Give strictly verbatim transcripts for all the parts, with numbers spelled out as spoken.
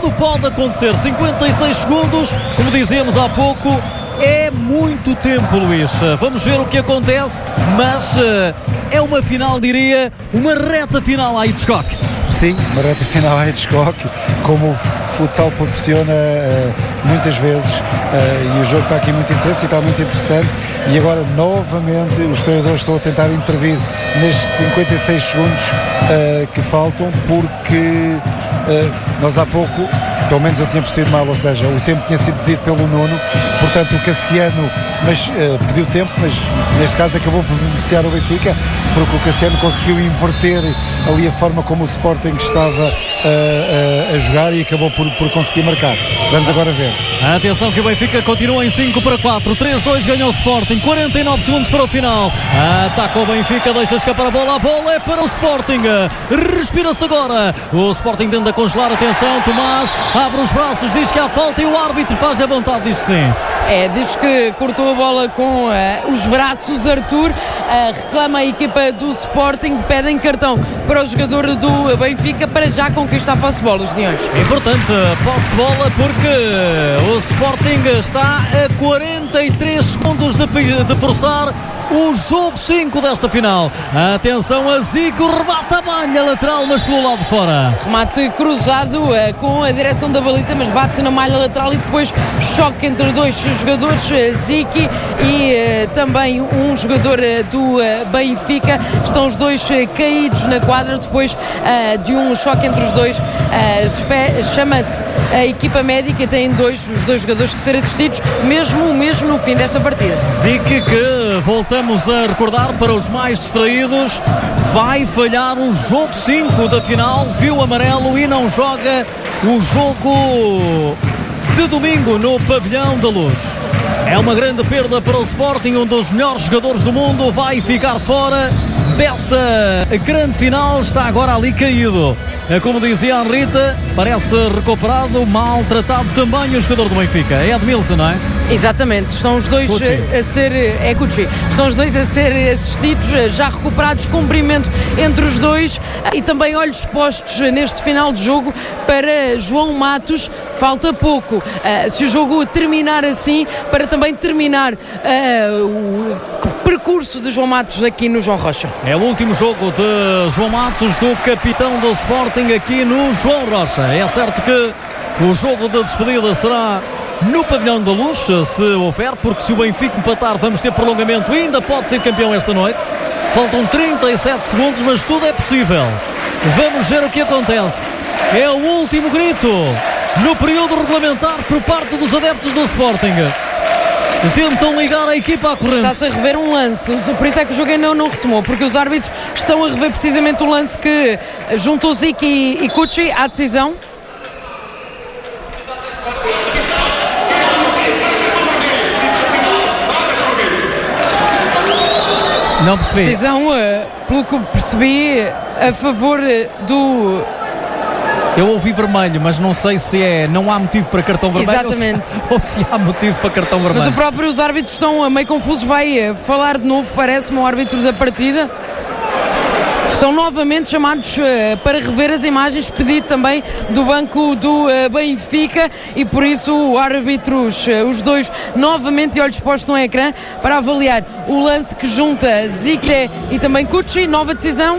tudo pode acontecer. cinquenta e seis segundos, como dizíamos há pouco, é muito tempo, Luís. Vamos ver o que acontece, mas é uma final, diria, uma reta final à Hitchcock. Sim, uma reta final à Hitchcock, como o futsal proporciona uh, muitas vezes, uh, e o jogo está aqui muito intenso e está muito interessante, e agora novamente os treinadores estão a tentar intervir nestes cinquenta e seis segundos uh, que faltam, porque uh, nós há pouco, pelo menos eu tinha percebido mal, ou seja, o tempo tinha sido pedido pelo Nuno, portanto o Cassiano mas, uh, pediu tempo, mas neste caso acabou por beneficiar o Benfica, porque o Cassiano conseguiu inverter ali a forma como o Sporting estava uh, uh, a jogar e acabou por, por conseguir marcar. Vamos agora ver. Atenção que o Benfica continua em cinco para quatro, três dois ganhou o Sporting, quarenta e nove segundos para o final. Ataca o Benfica, deixa escapar a bola, a bola é para o Sporting. Respira-se agora. O Sporting tenta congelar, atenção, Tomás abre os braços, diz que há falta e o árbitro faz da vontade, diz que sim. É, diz que cortou a bola com uh, os braços. Arthur uh, reclama a equipa do Sporting, pedem cartão para o jogador do Benfica para já conquistar a posse de bola, os Leões. Importante posse de bola porque o Sporting está a quarenta e três segundos de, de forçar o jogo cinco desta final. Atenção a Zico, rebate a banha lateral, mas pelo lado de fora. Remate cruzado uh, com a direção da baliza, mas bate na malha lateral e depois choque entre dois jogadores, uh, Ziki e uh, também um jogador uh, do uh, Benfica. Estão os dois uh, caídos na quadra depois uh, de um choque entre os dois. Uh, chama-se a equipa médica, tem dois, os dois jogadores que ser assistidos, mesmo, mesmo no fim desta partida. Ziki, que voltamos a recordar para os mais distraídos, vai falhar o jogo cinco da final, viu amarelo e não joga o jogo de domingo no Pavilhão da Luz. É uma grande perda para o Sporting, um dos melhores jogadores do mundo vai ficar fora dessa grande final, está agora ali caído. Como dizia a Rita, parece recuperado, maltratado também o jogador do Benfica. É Edmilson, não é? Exatamente, estão os dois Cucci. a ser é Cucci. Estão os dois a ser assistidos, já recuperados, cumprimento entre os dois e também olhos postos neste final de jogo para João Matos. Falta pouco, uh, se o jogo terminar assim, para também terminar uh, o percurso de João Matos aqui no João Rocha. É o último jogo de João Matos, do capitão do Sporting aqui no João Rocha. É certo que o jogo de despedida será no Pavilhão da Luz, se houver, porque se o Benfica empatar vamos ter prolongamento e ainda pode ser campeão esta noite. Faltam trinta e sete segundos, mas tudo é possível. Vamos ver o que acontece. É o último grito no período regulamentar por parte dos adeptos do Sporting. Tentam ligar a equipa à corrente. Está-se a rever um lance, por isso é que o jogo ainda não retomou, porque os árbitros estão a rever precisamente o lance que juntou Ziki e Cucci à decisão. Não percebi. Decisão, pelo que percebi, a favor do... Eu ouvi vermelho, mas não sei se é não há motivo para cartão vermelho. Exatamente. Ou se, ou se há motivo para cartão vermelho. Mas o próprio, os árbitros estão meio confusos. Vai falar de novo, parece-me, o árbitro da partida. São novamente chamados uh, para rever as imagens, pedido também do banco do uh, Benfica, e por isso o árbitros, uh, os dois, novamente de olhos postos no ecrã para avaliar o lance que junta Ziki e também Cucci. Nova decisão.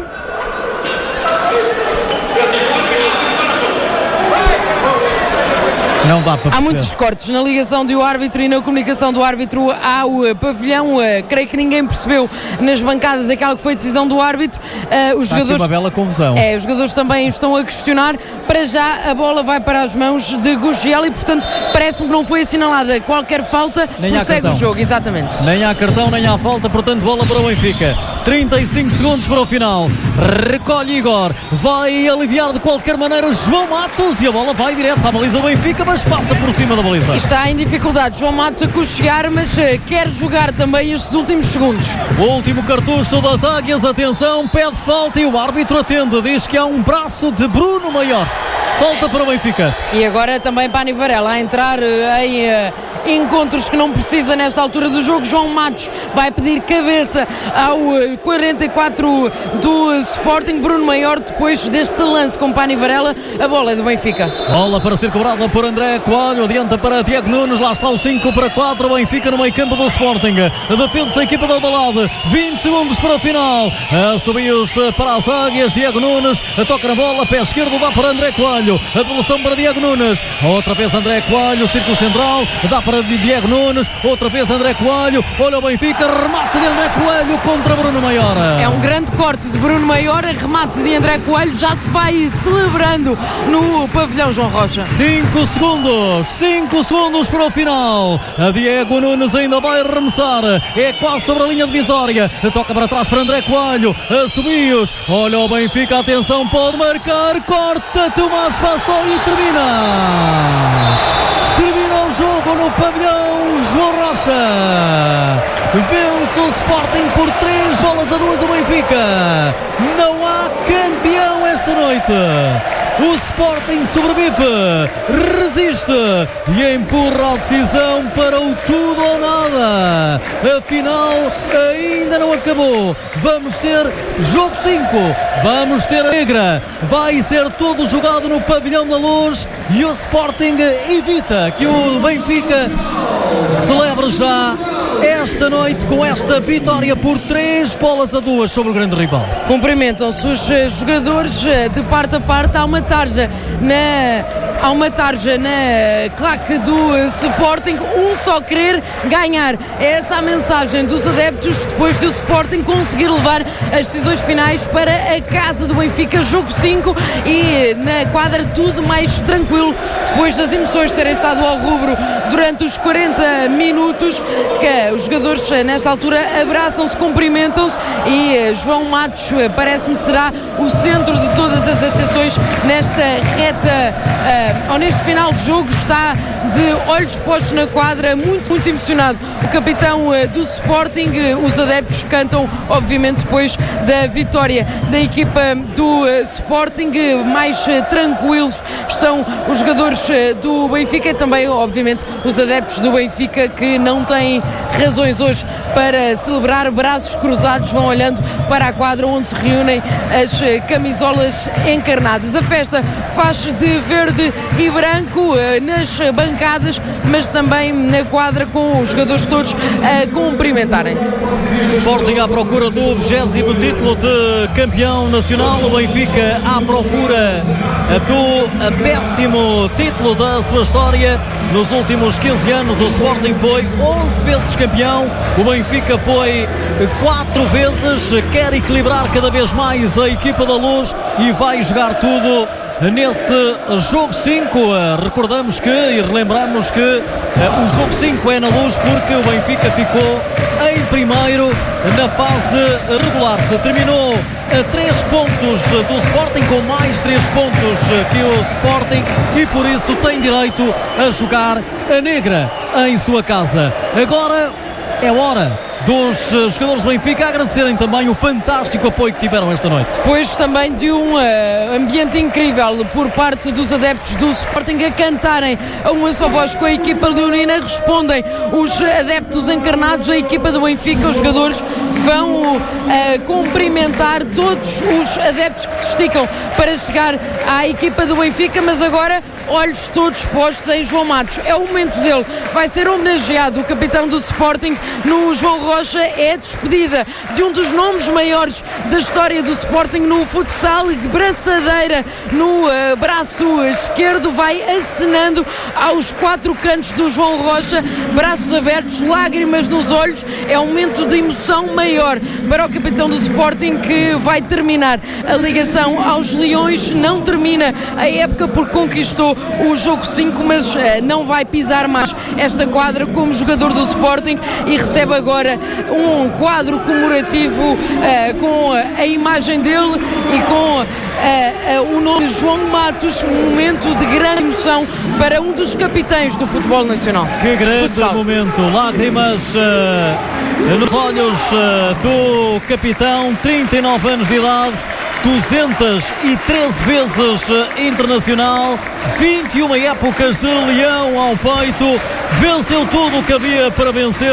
Não dá para perceber. Há muitos cortes na ligação do árbitro e na comunicação do árbitro ao uh, pavilhão. Uh, creio que ninguém percebeu nas bancadas aquela que foi a decisão do árbitro. Uh, os Está jogadores, aqui uma bela confusão. É, os jogadores também estão a questionar. Para já a bola vai para as mãos de Gugiel e, portanto, parece-me que não foi assinalada qualquer falta. Nem prossegue o jogo, exatamente. Nem há cartão, nem há falta, portanto, bola para o Benfica. trinta e cinco segundos para o final. Recolhe Igor, vai aliviar de qualquer maneira João Matos e a bola vai direto à baliza do Benfica, mas passa por cima da baliza. E está em dificuldade João Matos a cochegar, mas uh, quer jogar também estes últimos segundos. O último cartucho das Águias, atenção, pede falta e o árbitro atende, diz que há um braço de Bruno Maior. Falta para o Benfica. E agora também Pani Varela a entrar uh, em uh, encontros que não precisa nesta altura do jogo. João Matos vai pedir cabeça ao uh, quarenta e quatro do Sporting. Bruno Maior, depois deste lance com Pani Varela, a bola é do Benfica. Bola para ser cobrada por André Coelho, adianta para Tiago Nunes, lá está o cinco para quatro, Benfica no meio campo do Sporting, defende-se a equipa da Alvalade, vinte segundos para o final, subiu-os para as águias, Tiago Nunes, toca na bola, pé esquerdo, dá para André Coelho, a devolução para Tiago Nunes, outra vez André Coelho, círculo central, dá para Tiago Nunes, outra vez André Coelho, olha o Benfica, remate de André Coelho contra Bruno Maior. É um grande corte de Bruno Maior, remate de André Coelho, já se vai celebrando no pavilhão João Rocha. cinco segundos, cinco segundos para o final, a Diego Nunes ainda vai arremessar, é quase sobre a linha divisória, toca para trás para André Coelho, a subios, olha o Benfica, atenção, pode marcar, corta, Tomás passou e termina. Termina o jogo no pavilhão João Rocha. Vence o Sporting por três bolas a duas o Benfica. Não há campeão esta noite. O Sporting sobrevive, resiste e empurra a decisão para o tudo ou nada. A final ainda não acabou. Vamos ter jogo cinco, vamos ter a negra. Vai ser tudo jogado no pavilhão da Luz e o Sporting evita que o Benfica celebre já esta noite com esta vitória por três bolas a duas sobre o grande rival. Cumprimentam-se os jogadores de parte a parte. Há uma tarja na, há uma tarja na claque do Sporting, um só querer ganhar. É essa a mensagem dos adeptos depois do Sporting conseguir levar as decisões finais para a casa do Benfica. Jogo cinco e na quadra tudo mais tranquilo depois das emoções terem estado ao rubro durante os quarenta minutos, que os jogadores nesta altura abraçam-se, cumprimentam-se e João Matos parece-me será o centro de todas as atenções nesta reta, uh, ou neste final de jogo. Está de olhos postos na quadra, muito, muito emocionado o capitão uh, do Sporting. Uh, os adeptos cantam obviamente depois da vitória da equipa do uh, Sporting. Uh, mais uh, tranquilos estão os jogadores uh, do Benfica e também obviamente os adeptos do Benfica, que não têm razões hoje para celebrar. Braços cruzados, vão olhando para a quadra onde se reúnem as camisolas encarnadas. A festa faz de verde e branco nas bancadas, mas também na quadra, com os jogadores todos a cumprimentarem-se. Sporting à procura do vigésimo título de campeão nacional, o Benfica à procura do décimo título da sua história. Nos últimos quinze anos o Sporting foi onze vezes campeão, o Benfica foi quatro vezes, quer equilibrar cada vez mais a equipa da Luz e vai jogar tudo nesse jogo cinco. Recordamos que e relembramos que o jogo cinco é na Luz porque o Benfica ficou em primeiro na fase regular. Se terminou a três pontos do Sporting, com mais três pontos que o Sporting, e por isso tem direito a jogar a negra em sua casa. Agora é hora dos jogadores do Benfica agradecerem também o fantástico apoio que tiveram esta noite. Depois também de um uh, ambiente incrível por parte dos adeptos do Sporting a cantarem a uma só voz com a equipa leonina, respondem os adeptos encarnados, a equipa do Benfica, os jogadores vão uh, cumprimentar todos os adeptos que se esticam para chegar à equipa do Benfica, mas agora olhos todos postos em João Matos. É o momento dele, vai ser homenageado o capitão do Sporting no João Rocha. É a despedida de um dos nomes maiores da história do Sporting no futsal. Braçadeira no uh, braço esquerdo, vai acenando aos quatro cantos do João Rocha, braços abertos, lágrimas nos olhos. É um momento de emoção maior para o capitão do Sporting, que vai terminar a ligação aos Leões. Não termina a época porque conquistou o jogo cinco, mas uh, não vai pisar mais esta quadra como jogador do Sporting e recebe agora um quadro comemorativo uh, com a imagem dele e com uh, uh, o nome de João Matos. Um momento de grande emoção para um dos capitães do futebol nacional. Que grande futsal. Momento, lágrimas uh, nos olhos uh, do capitão, trinta e nove anos de idade, duzentas e treze vezes internacional, vinte e uma épocas de leão ao peito, venceu tudo o que havia para vencer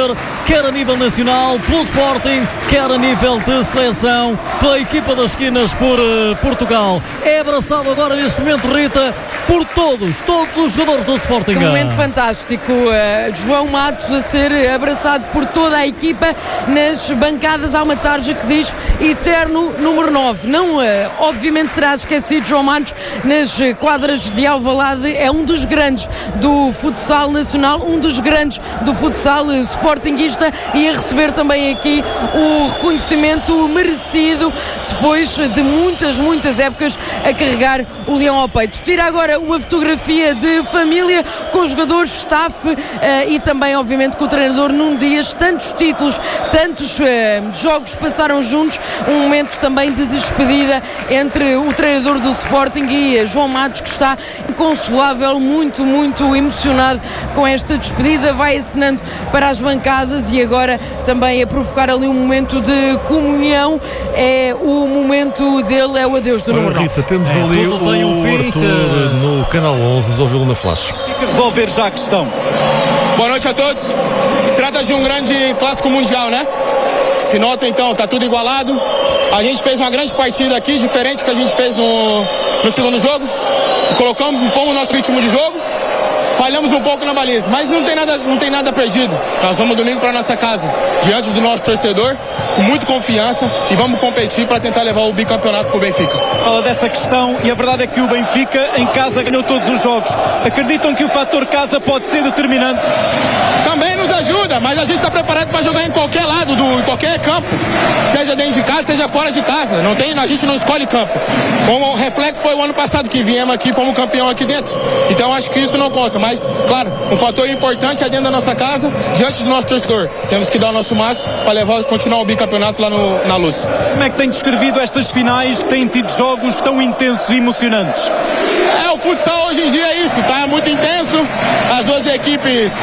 quer a nível nacional, pelo Sporting, quer a nível de seleção, pela equipa das esquinas por uh, Portugal. É abraçado agora neste momento, Rita, por todos, todos os jogadores do Sporting. Um momento fantástico, uh, João Matos a ser abraçado por toda a equipa. Nas bancadas há uma tarja que diz Eterno número nove. Não, uh, obviamente será esquecido João Matos nas quadras de Alvalade. É um dos grandes do futsal nacional, um dos grandes do futsal uh, sportinguista, e a receber também aqui o reconhecimento merecido depois de muitas, muitas épocas a carregar o leão ao peito. Tira agora uma fotografia de família com os jogadores, staff uh, e também, obviamente, com o treinador Nuno Dias. Tantos títulos, tantos uh, jogos passaram juntos. Um momento também de despedida entre o treinador do Sporting e uh, João Matos, que está inconsolável, muito, muito emocionado com esta despedida. Vai acenando para as bancadas e agora também a provocar ali um momento de comunhão. É o momento dele, é o adeus do número nove. Rita, temos é, ali o tem um fim, Arthur que... no canal onze, vamos ouvi-lo na flash. Fica resolver já a questão. Boa noite a todos. Se trata de um grande clássico mundial, né? Se nota então, tá tudo igualado. A gente fez uma grande partida aqui, diferente que a gente fez no, no segundo jogo. Colocamos um pouco o nosso ritmo de jogo. Falhamos um pouco na baliza, mas não tem nada, não tem nada perdido. Nós vamos domingo para nossa casa, diante do nosso torcedor, com muita confiança, e vamos competir para tentar levar o bicampeonato para o Benfica. Fala dessa questão e a verdade é que o Benfica em casa ganhou todos os jogos. Acreditam que o fator casa pode ser determinante? Também nos ajuda, mas a gente está preparado para jogar em qualquer lado, do, em qualquer campo, seja dentro de casa, seja fora de casa. Não tem, a gente não escolhe campo. Como o reflexo foi o ano passado que viemos aqui, fomos campeão aqui dentro. Então acho que isso não conta, mas claro, um fator importante é dentro da nossa casa, diante do nosso torcedor. Temos que dar o nosso máximo para levar, continuar o bicampeonato lá no, na Luz. Como é que tem descrevido estas finais que têm tido jogos tão intensos e emocionantes? É, o futsal hoje em dia é isso, tá muito intenso, as duas equipes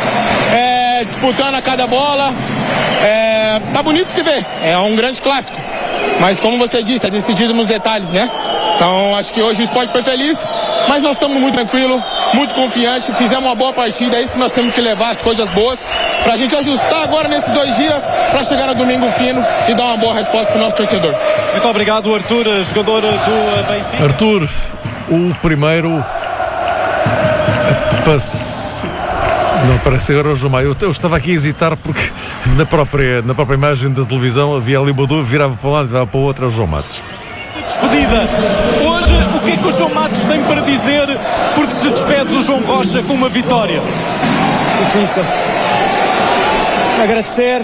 é, disputando a cada bola, é, tá bonito de se ver, é um grande clássico, mas como você disse, é decidido nos detalhes, né? Então acho que hoje o esporte foi feliz, mas nós estamos muito tranquilos, muito confiantes, fizemos uma boa partida, é isso que nós temos que levar, as coisas boas, pra gente ajustar agora nesses dois dias, pra chegar no domingo fino e dar uma boa resposta pro nosso torcedor. Muito obrigado, Arthur, jogador do Benfica. Arthur, o primeiro passe... Não, parece agora o João Maio. Eu, eu estava aqui a hesitar porque na própria, na própria imagem da televisão havia ali uma dúvida, virava para um lado e virava para o outro, é o João Matos. Despedida. Hoje, o que é que o João Matos tem para dizer porque se despede do João Rocha com uma vitória? Difícil. Agradecer.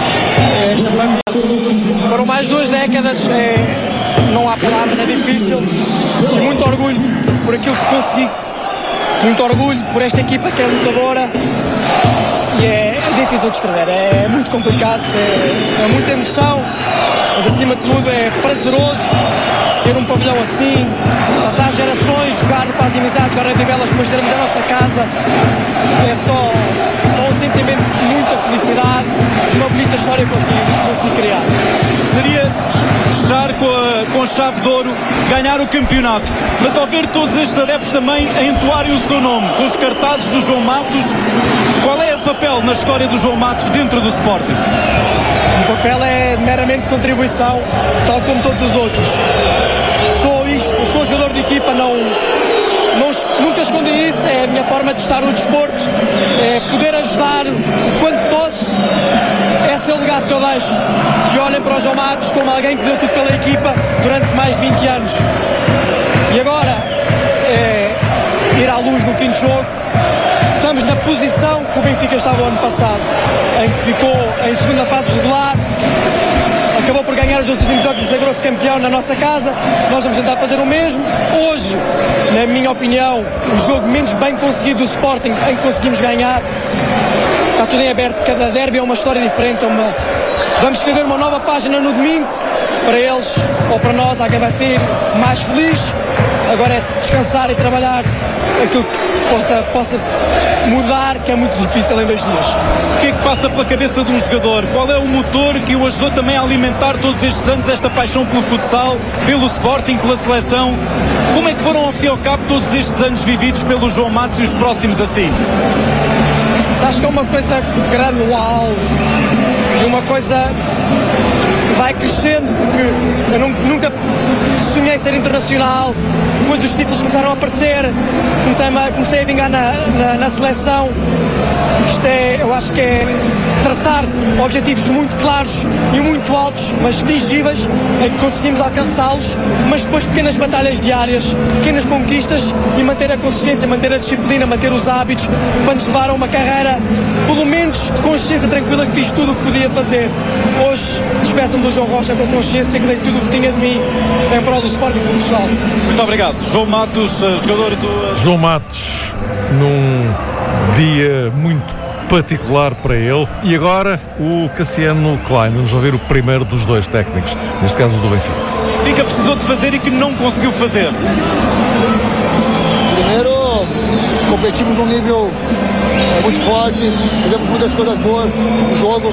É, foram mais duas décadas. É, não há palavras, é difícil. E muito orgulho por aquilo que consegui. Muito orgulho por esta equipa que é lutadora. E é, é difícil de escrever. É muito complicado. É, é muita emoção. Mas acima de tudo é prazeroso ter um pavilhão assim, passar gerações, jogar no Paz e Amizades, agora de Velas, depois termos a nossa casa. É só, só um sentimento de muita felicidade, uma bonita história que consegui, consegui criar. Seria fechar com a, com a chave de ouro, ganhar o campeonato, mas ao ver todos estes adeptos também a entoarem o seu nome, com os cartazes do João Matos, qual é o papel na história do João Matos dentro do Sporting? O papel é meramente contribuição, tal como todos os outros. Sou isto, eu sou jogador de equipa, não, não, nunca escondi isso, é a minha forma de estar no desporto, é poder ajudar quando posso, esse é o legado que eu deixo, que olhem para o João Matos como alguém que deu tudo pela equipa durante mais de vinte anos. E agora, é, ir à Luz no quinto jogo, estamos na posição que o Benfica estava o ano passado, em que ficou em segunda fase regular, acabou por ganhar os dois últimos jogos e sagrou-se campeão na nossa casa. Nós vamos tentar fazer o mesmo. Hoje, na minha opinião, o jogo menos bem conseguido do Sporting, em que conseguimos ganhar, está tudo em aberto, cada derby é uma história diferente, é uma... vamos escrever uma nova página no domingo, para eles ou para nós, alguém vai ser mais feliz. Agora é descansar e trabalhar aquilo que possa, possa mudar, que é muito difícil em dois dias. O que é que passa pela cabeça de um jogador? Qual é o motor que o ajudou também a alimentar todos estes anos esta paixão pelo futsal, pelo Sporting, pela seleção? Como é que foram ao fim e ao cabo todos estes anos vividos pelo João Matos e os próximos assim? Acho que é uma coisa gradual. E uma coisa que vai crescendo, porque eu não, nunca sonhei ser internacional, depois os títulos começaram a aparecer, comecei a, comecei a vingar na, na, na seleção. Isto é, eu acho que é traçar objetivos muito claros e muito altos, mas atingíveis, em que conseguimos alcançá-los, mas depois pequenas batalhas diárias, pequenas conquistas e manter a consistência, manter a disciplina, manter os hábitos, para nos levar a uma carreira, pelo menos de consciência tranquila, que fiz tudo o que podia fazer. Hoje despeço-me do João Rocha com consciência que dei tudo o que tinha de mim em prol do Sporting Portugal. Muito obrigado. João Matos, jogador do... João Matos, num dia muito particular para ele. E agora o Cassiano Klein. Vamos ouvir o primeiro dos dois técnicos, neste caso o do Benfica. Benfica precisou de fazer e que não conseguiu fazer. Primeiro, competimos num nível muito forte, fizemos muitas coisas boas no jogo.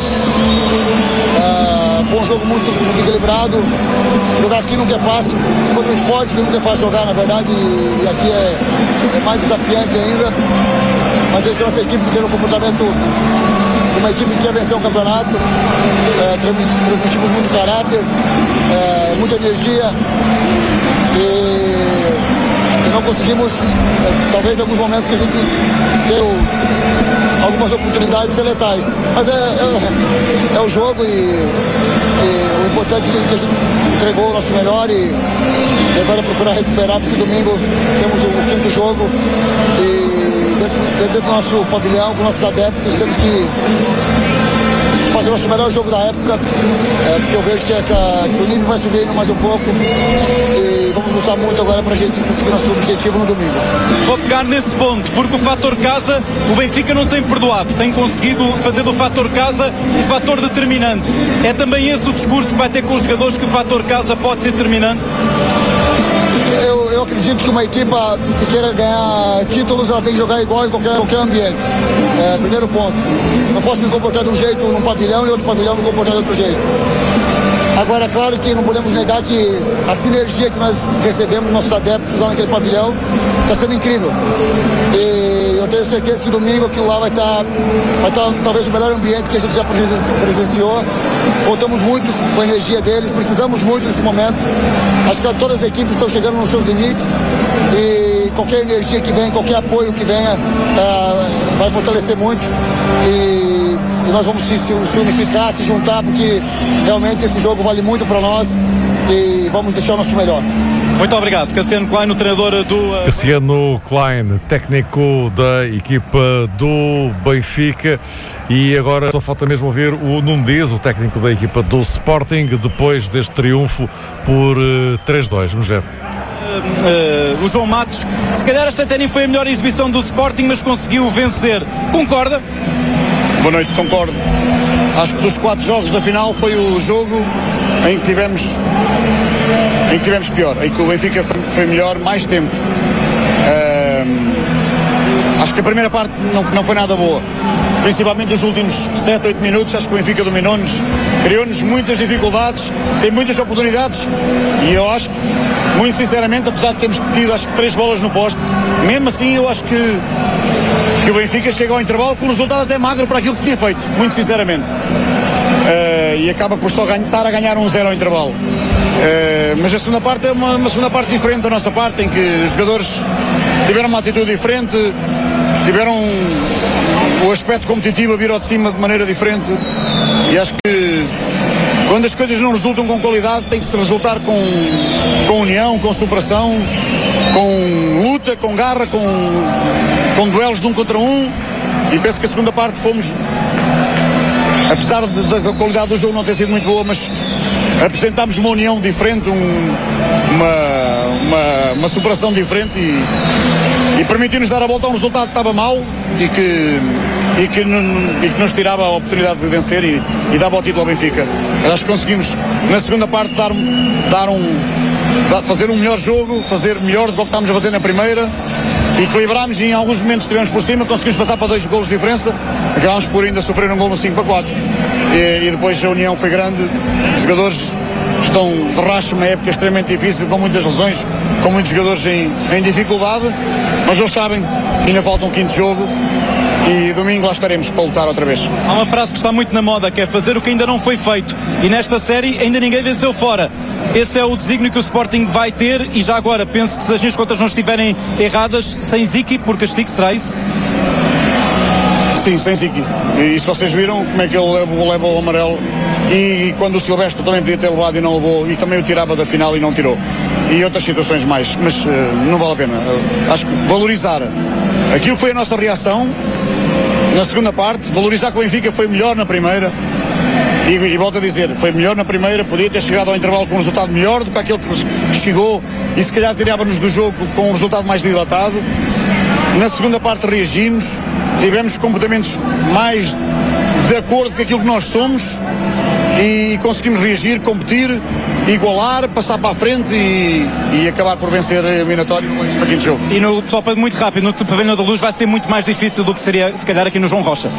Uh, foi um jogo muito, muito equilibrado. Jogar aqui nunca é fácil, contra o esporte que nunca é fácil jogar, na verdade, e, e aqui é, é mais desafiante ainda. Mas eu acho que a nossa equipe teve um comportamento de uma equipe que quer vencer o campeonato. É, transmitimos muito caráter, é, muita energia e, e não conseguimos, é, talvez em alguns momentos que a gente deu algumas oportunidades de ser letais. Mas é, é, é o jogo e, e o importante é que a gente entregou o nosso melhor e, e agora procurar recuperar, porque domingo temos o, o quinto jogo e dentro do nosso pavilhão, com nossos adeptos, temos que fazer o nosso melhor jogo da época, é, porque eu vejo que, é, que, a, que o nível vai subindo mais um pouco e vamos lutar muito agora para a gente conseguir nosso objetivo no domingo. Vou pegar nesse ponto, porque o fator casa, o Benfica não tem perdoado, tem conseguido fazer do fator casa um fator determinante. É também esse o discurso que vai ter com os jogadores, que o fator casa pode ser determinante? Eu, eu acredito que uma equipa que queira ganhar títulos, ela tem que jogar igual em qualquer, qualquer ambiente. É, primeiro ponto. Não posso me comportar de um jeito num pavilhão e outro pavilhão me comportar de outro jeito. Agora, é claro que não podemos negar que a sinergia que nós recebemos dos nossos adeptos lá naquele pavilhão está sendo incrível. E eu tenho certeza que domingo aquilo lá vai estar, vai estar talvez o melhor ambiente que a gente já presenciou. Contamos muito com a energia deles, precisamos muito nesse momento. Acho que todas as equipes estão chegando nos seus limites e qualquer energia que venha, qualquer apoio que venha, uh, vai fortalecer muito. E, e nós vamos se, se unificar, se juntar, porque realmente esse jogo vale muito para nós e vamos deixar o nosso melhor. Muito obrigado. Cassiano Klein, o treinador do... Cassiano Klein, técnico da equipa do Benfica. E agora só falta mesmo ouvir o Nuno Dias, o técnico da equipa do Sporting, depois deste triunfo por uh, três a dois. Vamos ver. Uh, uh, o João Matos, se calhar esta até nem foi a melhor exibição do Sporting, mas conseguiu vencer. Concorda? Boa noite, concordo. Acho que dos quatro jogos da final foi o jogo em que tivemos em que tivemos pior, em que o Benfica foi, foi melhor mais tempo. Uh, acho que a primeira parte não, não foi nada boa, principalmente nos últimos sete, oito minutos. Acho que o Benfica dominou-nos, criou-nos muitas dificuldades, tem muitas oportunidades e eu acho, muito sinceramente, apesar de termos tido acho que três bolas no poste, mesmo assim eu acho que, que o Benfica chega ao intervalo com um resultado até magro para aquilo que tinha feito, muito sinceramente. Uh, e acaba por só ganha, estar a ganhar um zero ao intervalo. Uh, mas a segunda parte é uma, uma segunda parte diferente da nossa parte, em que os jogadores tiveram uma atitude diferente, tiveram o aspecto competitivo a vir ao de cima de maneira diferente, e acho que quando as coisas não resultam com qualidade tem que se resultar com, com união, com superação, com luta, com garra, com, com duelos de um contra um, e penso que a segunda parte fomos, apesar de, de, da qualidade do jogo não ter sido muito boa, mas apresentámos uma união diferente, um, uma, uma, uma superação diferente e, e permitiu-nos dar a volta a um resultado que estava mau e que, e que, e que nos tirava a oportunidade de vencer e, e dava o título ao Benfica. Mas acho que conseguimos na segunda parte dar, dar um, dar, fazer um melhor jogo, fazer melhor do que estávamos a fazer na primeira. Equilibrámos e em alguns momentos estivemos por cima, conseguimos passar para dois golos de diferença, acabámos por ainda sofrer um gol no cinco para quatro. E, e depois a união foi grande, os jogadores estão de racho, uma época extremamente difícil, com muitas lesões, com muitos jogadores em, em dificuldade, mas eles sabem que ainda falta um quinto jogo e domingo lá estaremos para lutar outra vez. Há uma frase que está muito na moda, que é fazer o que ainda não foi feito, e nesta série ainda ninguém venceu fora. Esse é o desígnio que o Sporting vai ter, e já agora penso que se as minhas contas não estiverem erradas, sem Ziki por castigo, será isso? Sim, sem Ziki. E se vocês viram como é que ele levou, levou o amarelo, e quando o Silvestre também podia ter levado e não levou, e também o tirava da final e não tirou. E outras situações mais, mas uh, não vale a pena. Uh, acho que valorizar aquilo que foi a nossa reação na segunda parte, valorizar que o Benfica foi melhor na primeira, e, e volto a dizer, foi melhor na primeira, podia ter chegado ao intervalo com um resultado melhor do que aquele que chegou, e se calhar tirava-nos do jogo com um resultado mais dilatado. Na segunda parte reagimos, tivemos comportamentos mais de acordo com aquilo que nós somos, e conseguimos reagir, competir, igualar, passar para a frente e, e acabar por vencer a eliminatório no quinto jogo. E no, só para muito rápido, no Pavilhão da Luz vai ser muito mais difícil do que seria se calhar aqui no João Rocha.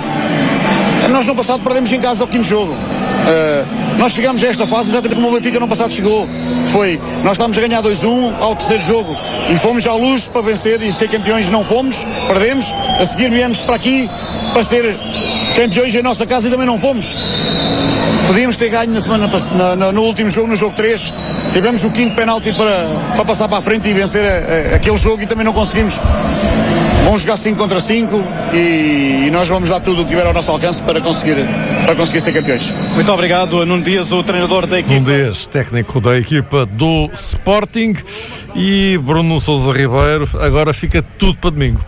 Nós no passado perdemos em casa ao quinto jogo. Uh, nós chegamos a esta fase exatamente como o Benfica no passado chegou. Foi, nós estávamos a ganhar dois a um ao terceiro jogo e fomos à Luz para vencer e ser campeões, não fomos, perdemos. A seguir viemos para aqui para ser campeões em nossa casa e também não fomos. Podíamos ter ganho na semana, na, na, no último jogo, no jogo três. Tivemos o quinto penalti para, para passar para a frente e vencer a, a, aquele jogo e também não conseguimos. Vamos jogar cinco contra cinco e, e nós vamos dar tudo o que tiver ao nosso alcance para conseguir, para conseguir ser campeões. Muito obrigado, Nuno Dias, o treinador da equipa. Nuno Dias, técnico da equipa do Sporting, e Bruno Sousa Ribeiro. Agora fica tudo para domingo.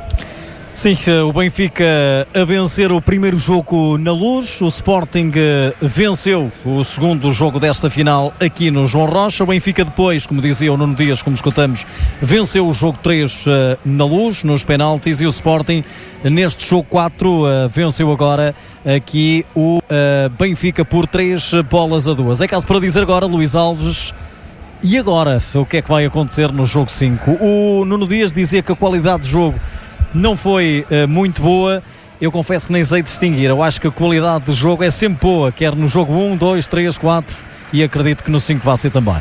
Sim, o Benfica a vencer o primeiro jogo na Luz, o Sporting venceu o segundo jogo desta final aqui no João Rocha. O Benfica depois, como dizia o Nuno Dias, como escutamos, venceu o jogo três na Luz, nos penaltis, e o Sporting neste jogo quatro venceu agora aqui o Benfica por três bolas a duas. É caso para dizer agora, Luís Alves, e agora o que é que vai acontecer no jogo cinco? O Nuno Dias dizia que a qualidade de jogo não foi uh, muito boa. Eu confesso que nem sei distinguir. Eu acho que a qualidade de jogo é sempre boa, quer no jogo um, dois, três, quatro, e acredito que no cinco vai ser também.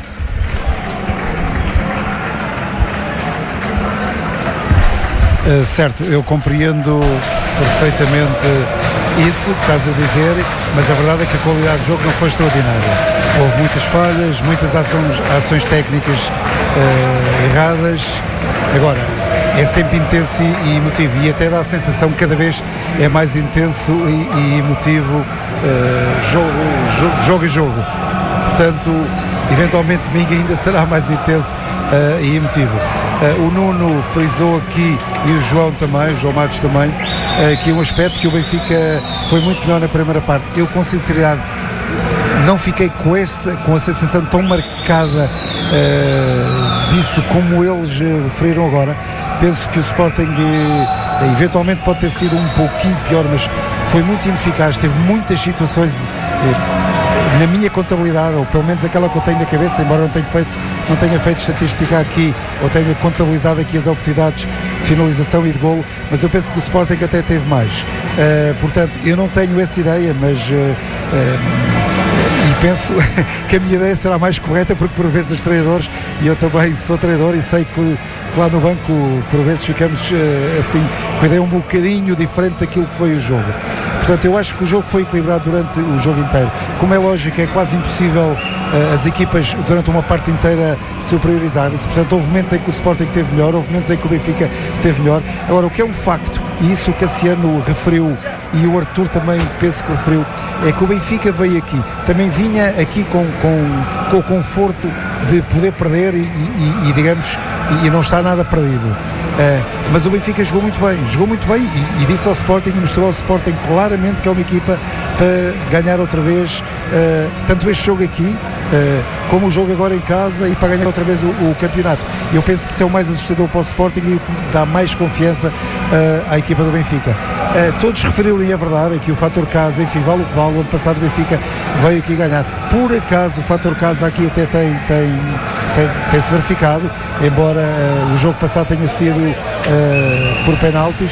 Uh, certo, eu compreendo perfeitamente isso que estás a dizer, mas a verdade é que a qualidade de jogo não foi extraordinária. Houve muitas falhas, muitas ações, ações técnicas uh, erradas. Agora, é sempre intenso e emotivo, e até dá a sensação que cada vez é mais intenso e, e emotivo, uh, jogo, jogo, jogo a jogo. Portanto, eventualmente domingo ainda será mais intenso uh, e emotivo. Uh, o Nuno frisou aqui, e o João também, o João Matos também, uh, que é um aspecto que o Benfica foi muito melhor na primeira parte. Eu, com sinceridade, não fiquei com, essa, com a sensação tão marcada uh, disso como eles uh, referiram agora. Penso que o Sporting uh, eventualmente pode ter sido um pouquinho pior, mas foi muito ineficaz, teve muitas situações uh, na minha contabilidade, ou pelo menos aquela que eu tenho na cabeça, embora não tenha feito, não tenha feito estatística aqui, ou tenha contabilizado aqui as oportunidades de finalização e de golo, mas eu penso que o Sporting até teve mais. Uh, portanto, eu não tenho essa ideia, mas uh, uh, e penso que a minha ideia será mais correta, porque por vezes os treinadores, e eu também sou treinador e sei que lá no banco por vezes ficamos uh, assim, com a ideia um bocadinho diferente daquilo que foi o jogo. Portanto, eu acho que o jogo foi equilibrado durante o jogo inteiro. Como é lógico, é quase impossível uh, as equipas durante uma parte inteira superiorizarem-se. Portanto, houve momentos em que o Sporting teve melhor, houve momentos em que o Benfica teve melhor. Agora, o que é um facto, e isso o Cassiano referiu e o Arthur também penso que referiu, é que o Benfica veio aqui, também vinha aqui com, com, com o conforto de poder perder e, e, e digamos, e, e não está nada perdido. Uh, mas o Benfica jogou muito bem, jogou muito bem e, e disse ao Sporting, e mostrou ao Sporting claramente que é uma equipa para ganhar outra vez uh, tanto este jogo aqui uh, como o jogo agora em casa, e para ganhar outra vez o, o campeonato. Eu penso que isso é o mais assustador para o Sporting e dá mais confiança uh, à equipa do Benfica. Uh, todos referiram, e é verdade, que o fator casa, enfim, vale o que vale, o ano passado o Benfica veio aqui ganhar. Por acaso o fator casa aqui até tem, tem, tem, tem-se verificado, embora uh, o jogo passado tenha sido uh, por penaltis,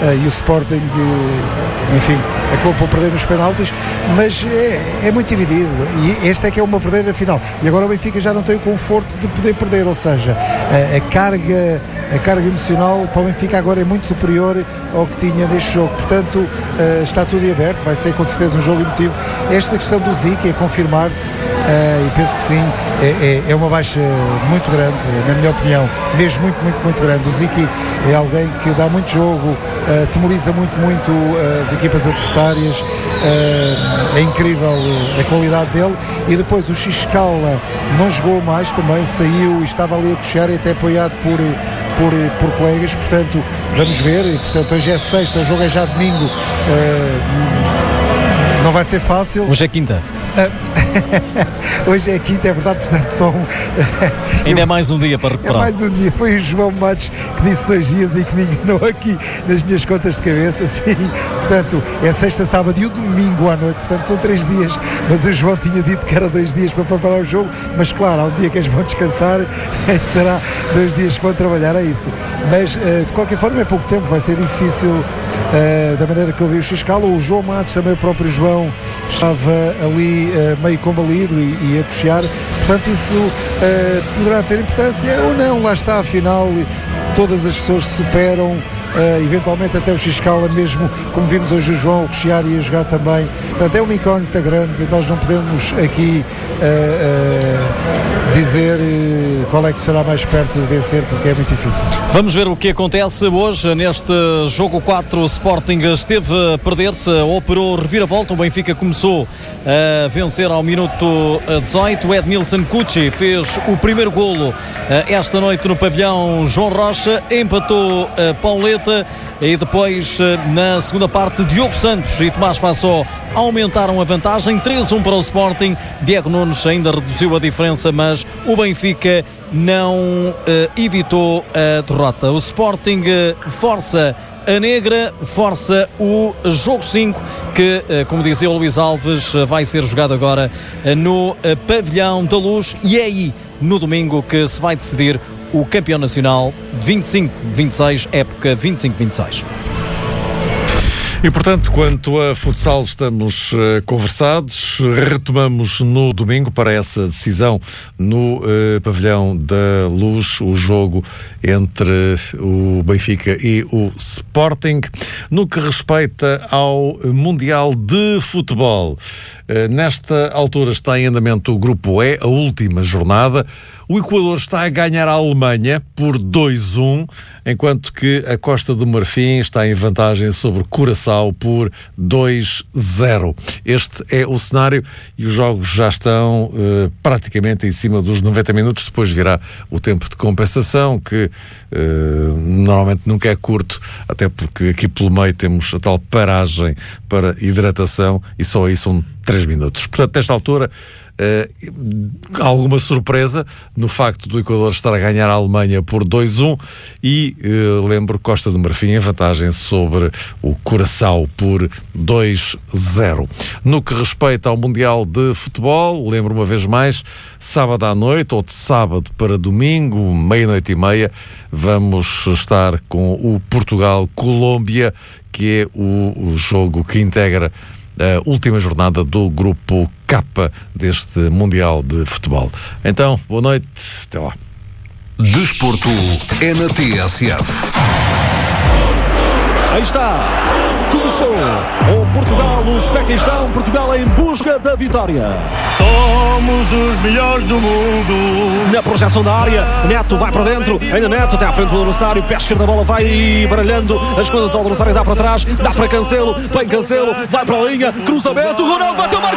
uh, e o Sporting, uh, enfim, acabou por perder nos penaltis, mas é, é muito dividido, e esta é que é uma verdadeira final, e agora o Benfica já não tem o conforto de poder perder, ou seja, a, a carga a carga emocional para o Benfica agora é muito superior ao que tinha neste jogo, portanto uh, está tudo aberto, vai ser com certeza um jogo emotivo. Esta questão do Zico é confirmar-se, uh, e penso que sim, é, é, é uma baixa muito grande, na minha opinião, mesmo muito, muito, muito grande. O Zico é alguém que dá muito jogo, uh, temoriza muito, muito uh, de equipas adversárias, uh, é incrível uh, a qualidade dele, e depois o Xiscala não jogou mais também, saiu e estava ali a coxear e até apoiado por Por, por colegas, portanto vamos ver, e, portanto hoje é sexta, o jogo é já domingo, uh, não vai ser fácil. Hoje é quinta. Uh, hoje é quinta, é verdade, portanto são ainda é mais um dia para recuperar. É mais um dia, foi o João Matos que disse dois dias e que me enganou aqui nas minhas contas de cabeça, sim, portanto é sexta, sábado e o domingo à noite, portanto são três dias, mas o João tinha dito que era dois dias para preparar o jogo, mas claro, há um dia que eles vão descansar, será dois dias que vão trabalhar, é isso, mas uh, de qualquer forma é pouco tempo, vai ser difícil, uh, da maneira que eu vi o Xiscala, o João Matos, também o próprio João estava ali uh, meio combalido e, e a coxear, portanto isso uh, poderá ter importância ou não, lá está, afinal todas as pessoas se superam, uh, eventualmente até o Xiscala mesmo, como vimos hoje o João a coxear e a jogar também, portanto é uma incógnita grande, nós não podemos aqui uh, uh, dizer uh, qual é que será mais perto de vencer, porque é muito difícil. Vamos ver o que acontece hoje neste jogo quatro. O Sporting esteve a perder-se, operou reviravolta, o Benfica começou a vencer ao minuto dezoito, o Edmilson Cucci fez o primeiro golo esta noite no pavilhão João Rocha, empatou a Pauleta, e depois na segunda parte Diogo Santos e Tomás Passó aumentaram a vantagem, três a um para o Sporting. Diego Nunes ainda reduziu a diferença, mas o Benfica não uh, evitou a derrota. O Sporting uh, força a negra, força o jogo cinco, que, uh, como dizia o Luís Alves, uh, vai ser jogado agora uh, no uh, pavilhão da Luz, e é aí no domingo que se vai decidir o campeão nacional de vinte e cinco vinte e seis, época vinte e cinco vinte e seis. E, portanto, quanto a futsal, estamos uh, conversados. Retomamos no domingo para essa decisão no uh, pavilhão da Luz, o jogo entre o Benfica e o Sporting. No que respeita ao Mundial de Futebol, uh, nesta altura está em andamento o Grupo E, a última jornada. O Equador está a ganhar a Alemanha por dois a um, enquanto que a Costa do Marfim está em vantagem sobre Curaçao por dois a zero. Este é o cenário e os jogos já estão uh, praticamente em cima dos noventa minutos. Depois virá o tempo de compensação, que uh, normalmente nunca é curto, até porque aqui pelo meio temos a tal paragem para hidratação e só aí são três minutos. Portanto, nesta altura, Uh, alguma surpresa no facto do Equador estar a ganhar a Alemanha por dois a um e uh, lembro Costa do Marfim em vantagem sobre o Curaçao por dois a zero. No que respeita ao Mundial de Futebol, lembro uma vez mais, sábado à noite ou de sábado para domingo, meia-noite e meia, vamos estar com o Portugal-Colômbia, que é o, o jogo que integra a última jornada do Grupo K deste Mundial de Futebol. Então, boa noite, até lá. Desporto é na T S F. Aí está, começou o Portugal, o Uzbequistão, Portugal em busca da vitória. Somos os melhores do mundo. Na projeção da área, Neto vai para dentro, ainda Neto até à frente do adversário, pé esquerdo da bola vai baralhando as coisas ao adversário, dá para trás, dá para Cancelo, vem Cancelo, vai para a linha, cruzamento, Ronaldo bateu,